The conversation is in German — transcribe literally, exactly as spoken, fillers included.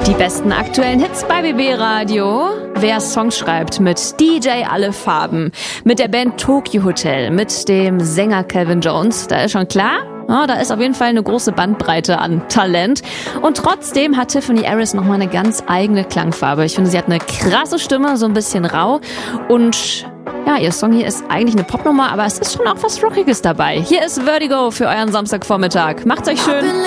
Die besten aktuellen Hits bei B B Radio. Wer Songs schreibt mit D J Alle Farben, mit der Band Tokyo Hotel, mit dem Sänger Calvin Jones, da ist schon klar, ja, da ist auf jeden Fall eine große Bandbreite an Talent. Und trotzdem hat Tiffany Aris nochmal eine ganz eigene Klangfarbe. Ich finde, sie hat eine krasse Stimme, so ein bisschen rau. Und ja, ihr Song hier ist eigentlich eine Popnummer, aber es ist schon auch was Rockiges dabei. Hier ist Vertigo für euren Samstagvormittag. Macht's euch schön.